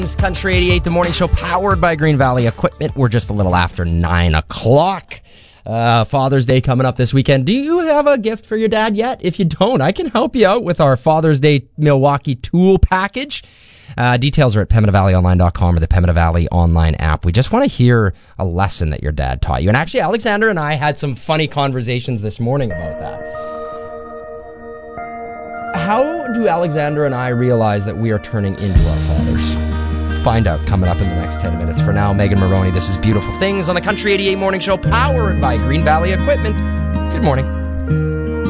Country 88, the morning show powered by Green Valley Equipment. We're just a little after 9 o'clock. Father's Day coming up this weekend. Do you have a gift for your dad yet? If you don't, I can help you out with our Father's Day Milwaukee tool package. Details are at PembinaValleyOnline.com or the Pembina Valley online app. We just want to hear a lesson that your dad taught you. And actually, Alexander and I had some funny conversations this morning about that. How do Alexander and I realize that we are turning into our fathers? Find out coming up in the next 10 minutes. For now, Megan Maroney, this is Beautiful Things on the Country 88 Morning Show, powered by Green Valley Equipment. Good morning.